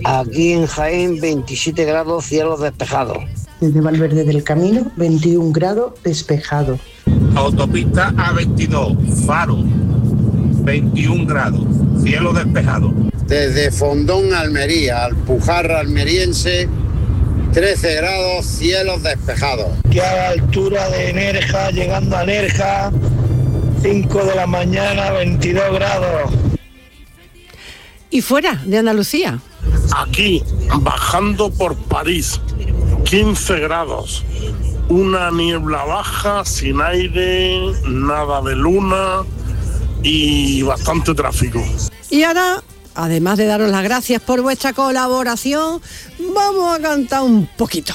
Aquí en Jaén, 27 grados, cielos despejados. Desde Valverde del Camino, 21 grados, despejado. Autopista A22, Faro, 21 grados, cielo despejado. Desde Fondón, Almería, Alpujarra almeriense, 13 grados, cielos despejados. Que a la altura de Nerja, llegando a Nerja, 5 de la mañana, 22 grados. Y fuera de Andalucía. Aquí, bajando por París, 15 grados. Una niebla baja, sin aire, nada de luna y bastante tráfico. Y ahora, además de daros las gracias por vuestra colaboración, vamos a cantar un poquito.